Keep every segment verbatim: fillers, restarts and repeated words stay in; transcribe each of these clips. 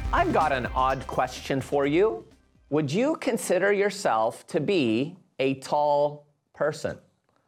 I've got an odd question for you. Would you consider yourself to be a tall person?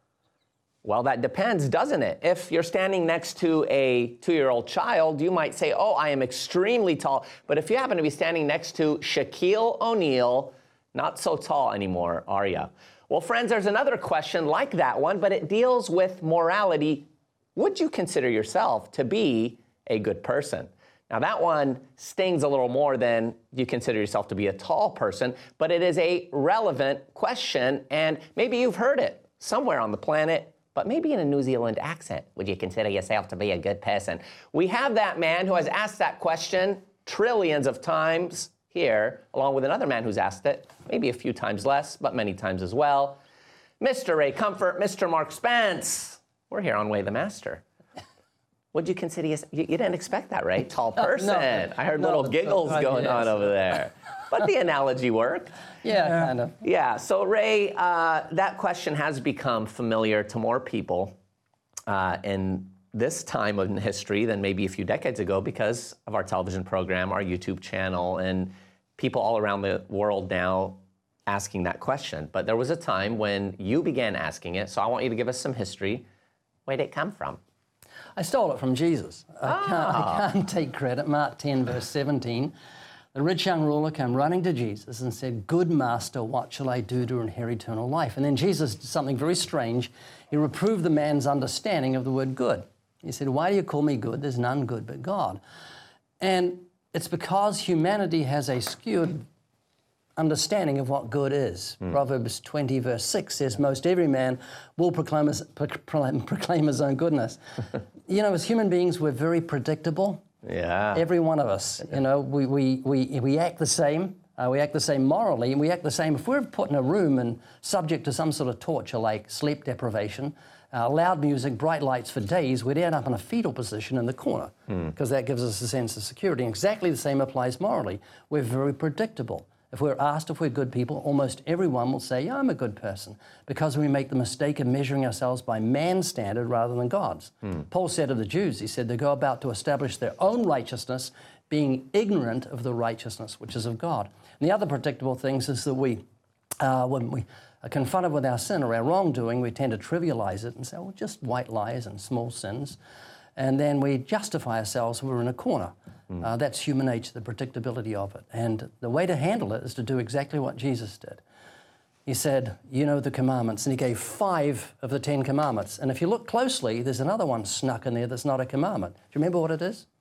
Well, that depends, doesn't it? If you're standing next to a two-year-old child, you might say, oh, I am extremely tall. But if you happen to be standing next to Shaquille O'Neal, not so tall anymore, are you? Well, friends, there's another question like that one, but it deals with morality. Would you consider yourself to be a good person? Now, that one stings a little more than you consider yourself to be a tall person, but it is a relevant question, and maybe you've heard it somewhere on the planet, but maybe in a New Zealand accent. Would you consider yourself to be a good person? We have that man who has asked that question trillions of times here, along with another man who's asked it, maybe a few times less, but many times as well. Mister Ray Comfort, Mister Mark Spence. We're here on Way the Master. Would you consider you, you didn't expect that, right? Tall person. No, no, I heard no, little giggles no, going yes. on over there. But the analogy worked. Yeah, yeah, kind of. Yeah, so Ray, uh, that question has become familiar to more people uh, in this time in history than maybe a few decades ago because of our television program, our YouTube channel, and people all around the world now asking that question. But there was a time when you began asking it, so I want you to give us some history. Where did it come from? I stole it from Jesus. I, oh. can't, I can't take credit. Mark ten, verse seventeen. The rich young ruler came running to Jesus and said, "Good master, what shall I do to inherit eternal life?" And then Jesus did something very strange. He reproved the man's understanding of the word good. He said, "Why do you call me good? There's none good but God." And it's because humanity has a skewed understanding of what good is. Mm. Proverbs twenty, verse six says, "Most every man will proclaim his, proclaim, proclaim his own goodness." You know, as human beings, we're very predictable. Yeah. Every one of us, you know, we, we, we, we act the same. Uh, we act the same morally, and we act the same. If we're put in a room and subject to some sort of torture like sleep deprivation, uh, loud music, bright lights for days, we'd end up in a fetal position in the corner because mm. that gives us a sense of security. And exactly the same applies morally. We're very predictable. If we're asked if we're good people, almost everyone will say, yeah, I'm a good person, because we make the mistake of measuring ourselves by man's standard rather than God's. Hmm. Paul said of the Jews, he said, they go about to establish their own righteousness, being ignorant of the righteousness which is of God. And the other predictable things is that we, uh, when we are confronted with our sin or our wrongdoing, we tend to trivialize it and say, well, just white lies and small sins. And then we justify ourselves when we're in a corner. Mm. Uh, that's human nature, the predictability of it. And the way to handle it is to do exactly what Jesus did. He said, you know the commandments, and he gave five of the Ten Commandments. And if you look closely, there's another one snuck in there that's not a commandment. Do you remember what it is?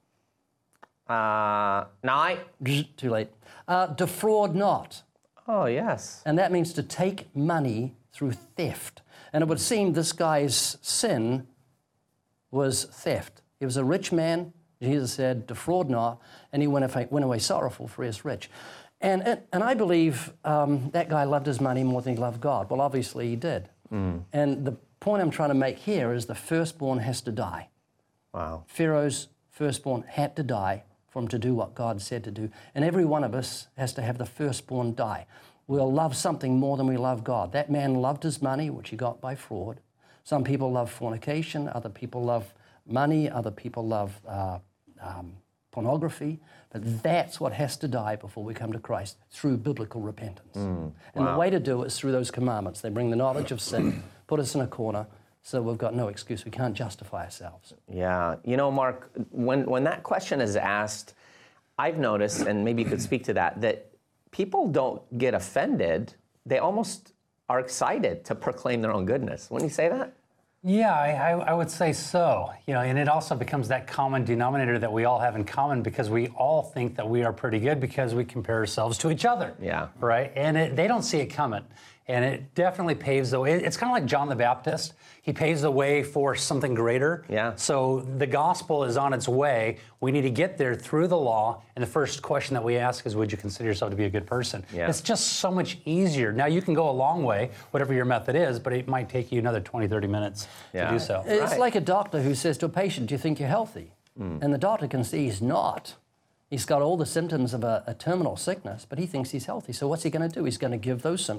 Uh, no. Too late. Uh, defraud not. Oh, yes. And that means to take money through theft. And it would seem this guy's sin was theft. He was a rich man. Jesus said, defraud not, and he went away, went away sorrowful, for he is rich. And, and, and I believe um, that guy loved his money more than he loved God. Well, obviously he did. Mm. And the point I'm trying to make here is the firstborn has to die. Wow. Pharaoh's firstborn had to die for him to do what God said to do. And every one of us has to have the firstborn die. We'll love something more than we love God. That man loved his money, which he got by fraud. Some people love fornication, other people love money, other people love uh, um, pornography, but that's what has to die before we come to Christ, through biblical repentance. Mm, and wow. the way to do it is through those commandments. They bring the knowledge of sin, put us in a corner, so we've got no excuse. We can't justify ourselves. Yeah. You know, Mark, when, when that question is asked, I've noticed, and maybe you could speak to that, that people don't get offended. They almost are excited to proclaim their own goodness. Wouldn't you say that? Yeah, I, I would say so. You know, and it also becomes that common denominator that we all have in common because we all think that we are pretty good because we compare ourselves to each other. Yeah. Right? And it, they don't see it coming. And it definitely paves the way. It's kind of like John the Baptist. He paves the way for something greater. Yeah. So the gospel is on its way. We need to get there through the law. And the first question that we ask is, would you consider yourself to be a good person? Yeah. It's just so much easier. Now, you can go a long way, whatever your method is, but it might take you another twenty, thirty minutes yeah. to do so. It's right. like a doctor who says to a patient, do you think you're healthy? Mm. And the doctor can see he's not. He's got all the symptoms of a, a terminal sickness, but he thinks he's healthy. So what's he going to do? He's going to give those symptoms